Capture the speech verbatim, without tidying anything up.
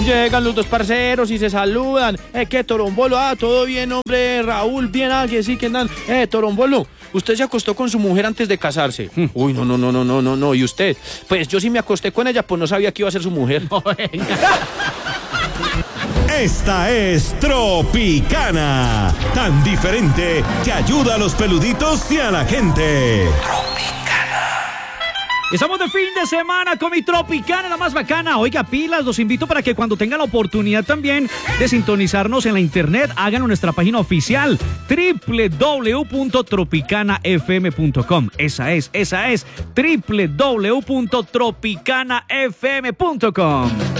Llegan los dos parceros y se saludan. Eh, ¿qué, Torombolo? Ah, todo bien, hombre. Raúl, bien, ah, que sí, que andan. Eh, Torombolo, ¿usted se acostó con su mujer antes de casarse? Mm. Uy, no, no, no, no, no, no, no. ¿Y usted? Pues yo sí me acosté con ella, pues no sabía que iba a ser su mujer. No, Esta es Tropicana, tan diferente que ayuda a los peluditos y a la gente. Estamos de fin de semana con mi Tropicana, la más bacana. Oiga, pilas, los invito para que cuando tengan la oportunidad también de sintonizarnos en la internet, hagan nuestra página oficial doble u doble u doble u punto tropicana f m punto com. Esa es, esa es doble u doble u doble u punto tropicana f m punto com.